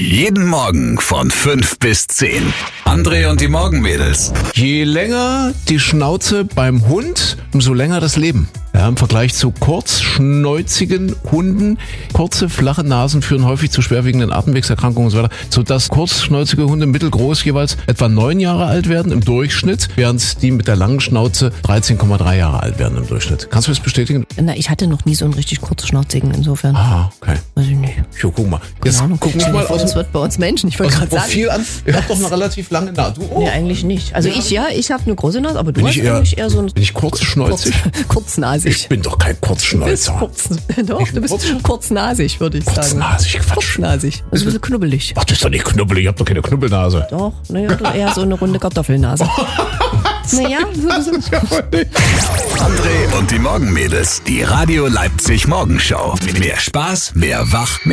Jeden Morgen von 5 bis 10. André und die Morgenmädels. Je länger die Schnauze beim Hund, umso länger das Leben. Ja, im Vergleich zu kurzschnäuzigen Hunden. Kurze, flache Nasen führen häufig zu schwerwiegenden Atemwegserkrankungen und so weiter, sodass kurzschnäuzige Hunde mittelgroß jeweils etwa 9 Jahre alt werden im Durchschnitt, während die mit der langen Schnauze 13,3 Jahre alt werden im Durchschnitt. Kannst du das bestätigen? Na, ich hatte noch nie so einen richtig kurzschnauzigen, insofern. Ah, okay. Weiß ich nicht. Jo, guck mal. Jetzt Keine Ahnung. gucken wir Stell dir mal vor, aus das dem wird bei uns Menschen. Ich wollte gerade sagen. Profil an. Ihr habt doch eine relativ lange Nase. Du auch? Nee, eigentlich nicht. Also ich habe eine große Nase, aber du Bin hast ich eher- eigentlich eher so ein Bin ich kurzschnäuzig? kurznasig. Ich bin doch kein Du bist Kurzschnäuzer. du bist kurznasig, würde ich sagen. Kurznasig, Quatsch. Kurznasig. Also ein bisschen knubbelig. Ach, das ist doch nicht knubbelig. Ich hab doch keine Knubbelnase. Doch, naja, eher so eine runde Kartoffelnase. Naja, so. André und die Morgenmädels. Die Radio Leipzig Morgenschau. Mehr Spaß, mehr Wach,